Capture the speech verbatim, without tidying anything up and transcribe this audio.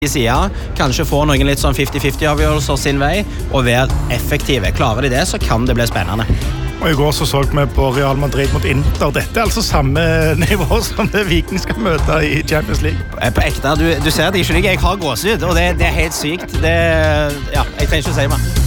sida, kanskje få noen litt sånn fifty-fifty-avgjørelser sin vei, og være effektive. Klarer de det, så kan det bli spennende. Og I går så så vi på Real Madrid mot Inter. Dette er altså samme nivå som det Viking skal møte I Champions League. På ekte, du, du ser det ikke, jeg har gåsehud, og det, det er helt sykt. Det, ja, jeg trenger ikke å si meg.